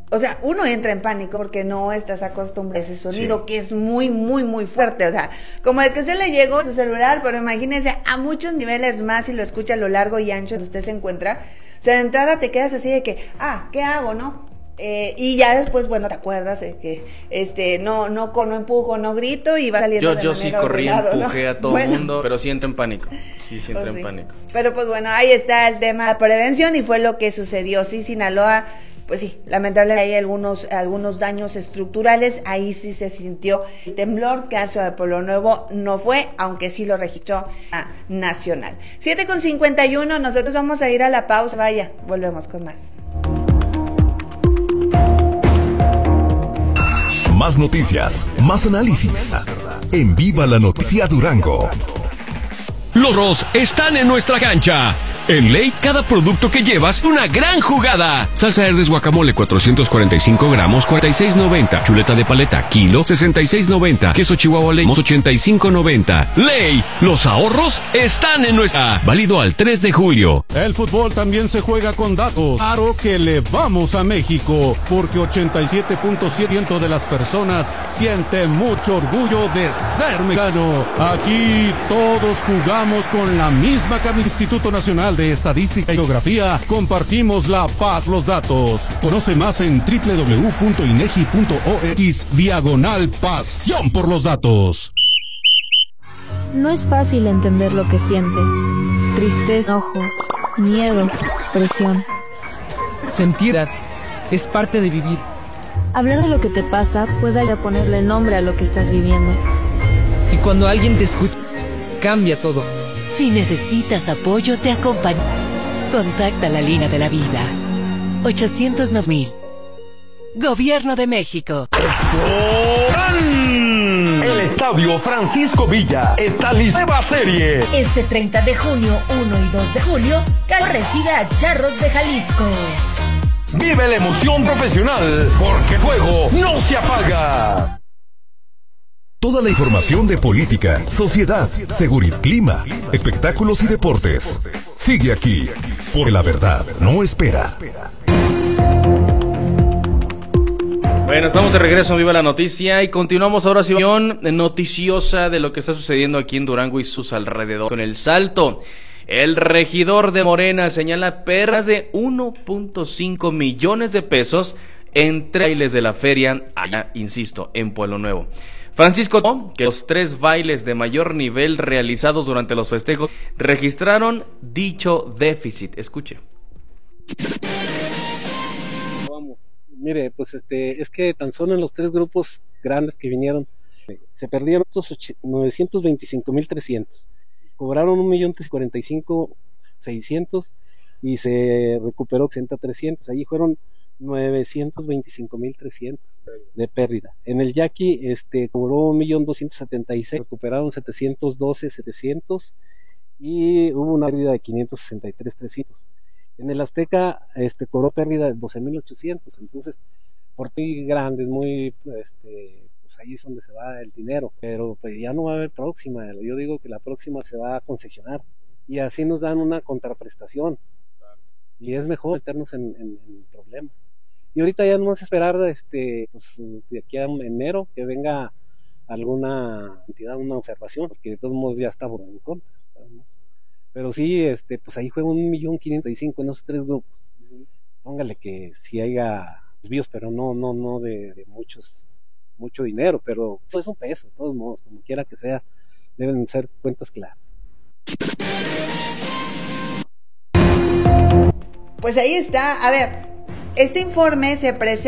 o sea, uno entra en pánico porque no estás acostumbrado a ese sonido, que es muy, muy, muy fuerte. O sea, como el que se le llegó a su celular, pero imagínense a muchos niveles más si lo escucha a lo largo y ancho donde usted se encuentra. O sea, de entrada te quedas así de que, ¿qué hago, no? Y ya después, bueno, te acuerdas de que no empujo, no grito y va saliendo yo sí corrí, empujé a todo el mundo, pero sí entré en pánico. Sí entré en pánico. Pero pues bueno, ahí está el tema de prevención y fue lo que sucedió. Sí, Sinaloa, pues sí, lamentablemente hay algunos daños estructurales, ahí sí se sintió temblor. Caso de Pueblo Nuevo no fue, aunque sí lo registró a nacional. 7:51, nosotros vamos a ir a la pausa, vaya, volvemos con más. Más noticias, más análisis. En Viva la Noticia Durango. Los Ross están en nuestra cancha. En Ley, cada producto que llevas, una gran jugada. Salsa Herdes Guacamole, 445 gramos, 46.90. Chuleta de paleta, kilo, 66.90. Queso Chihuahua Ley, 85.90. Ley, los ahorros están en nuestra. Válido al 3 de julio. El fútbol también se juega con datos. Claro que le vamos a México, porque 87.7% de las personas sienten mucho orgullo de ser mexicano. Aquí todos jugamos con la misma camiseta. Instituto Nacional de Estadística y Geografía, compartimos la paz, los datos. Conoce más en www.inegi.org/pasión por los datos. No es fácil entender lo que sientes. Tristeza, enojo, miedo, presión. Sentir es parte de vivir. Hablar de lo que te pasa puede ayudar a ponerle nombre a lo que estás viviendo. Y cuando alguien te escucha, cambia todo. Si necesitas apoyo, te acompaño. Contacta la línea de la vida. 809,000. Gobierno de México. El Estadio Francisco Villa está listo. Nueva serie. Este 30 de junio, 1 y 2 de julio, recibe a Charros de Jalisco. Vive la emoción profesional, porque fuego no se apaga. Toda la información de política, sociedad, seguridad, clima, espectáculos y deportes. Sigue aquí, porque la verdad no espera. Bueno, estamos de regreso en Viva la Noticia y continuamos ahora sesión noticiosa de lo que está sucediendo aquí en Durango y sus alrededores. Con El Salto, el regidor de Morena señala pérdidas de 1.5 millones de pesos entre bailes de la feria, allá, insisto, en Pueblo Nuevo. Francisco, que los 3 bailes de mayor nivel realizados durante los festejos registraron dicho déficit. Escuche. Mire, pues es que tan solo en los 3 grupos grandes que vinieron, se perdieron 925,300. Cobraron 1,345,600 y se recuperó 80,300. Allí fueron 925,300 de pérdida. En el Yaqui cobró 1,276,000, recuperaron 712,700 y hubo una pérdida de 563,300. En el Azteca cobró pérdida de 12,800. Entonces, por muy grandes, muy pues ahí es donde se va el dinero, pero pues ya no va a haber próxima. Yo digo que la próxima se va a concesionar y así nos dan una contraprestación. Y es mejor meternos en problemas. Y ahorita ya no vamos a esperar pues, de aquí a enero que venga alguna entidad, una observación, porque de todos modos ya está por en contra. Pero sí, pues ahí fue 1,555,000 en esos 3 grupos. Póngale que si haya desvíos, pero no de mucho dinero, pero eso es un peso, de todos modos, como quiera que sea, deben ser cuentas claras. Pues ahí está, a ver, este informe se presenta